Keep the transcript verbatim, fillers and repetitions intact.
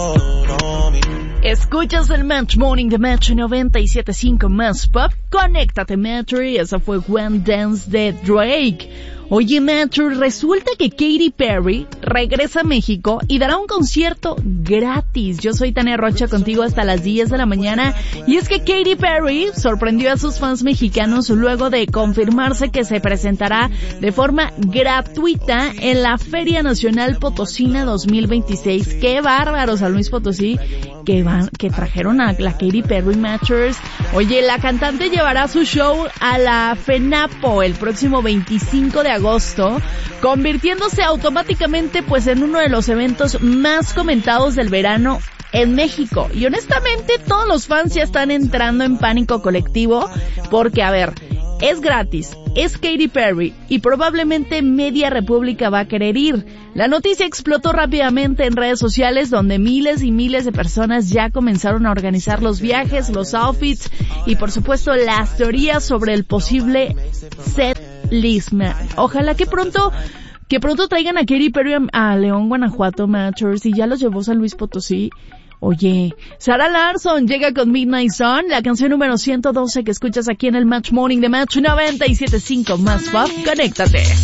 Escuchas el Match Morning de Match noventa y siete punto cinco más pop. Conéctate, Match, y esa fue One Dance de Drake. Oye, Match, resulta que Katy Perry regresa a México y dará un concierto gratis. Yo soy Tania Rocha, contigo hasta las diez de la mañana. Y es que Katy Perry sorprendió a sus fans mexicanos luego de confirmarse que se presentará de forma gratuita en la Feria Nacional Potosina dos mil veintiséis. ¡Qué bárbaros, San Luis Potosí! Que van, que trajeron a la Katy Perry, Matchers. Oye, la cantante llevará su show a la FENAPO el próximo veinticinco de agosto, convirtiéndose automáticamente pues en uno de los eventos más comentados del verano en México. Y honestamente todos los fans ya están entrando en pánico colectivo porque, a ver, es gratis, es Katy Perry y probablemente media república va a querer ir. La noticia explotó rápidamente en redes sociales, donde miles y miles de personas ya comenzaron a organizar los viajes, los outfits y por supuesto las teorías sobre el posible set list. Ojalá que pronto que pronto traigan a Katy Perry a, a León, Guanajuato, Matchers, y ya los llevó San Luis Potosí. Oye, Sarah Larson llega con Midnight Sun, la canción número ciento doce que escuchas aquí en el Match Morning de Match noventa y siete punto cinco más pop. Conéctate.